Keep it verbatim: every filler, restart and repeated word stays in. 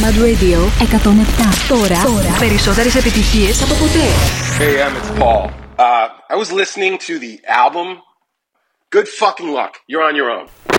Cloud Radio εκατόν επτά. Τώρα, Τώρα. περισσότερες επιτυχίες από ποτέ. Hey, Em, it's Paul. Uh, I was listening to the album. Good fucking luck. You're on your own.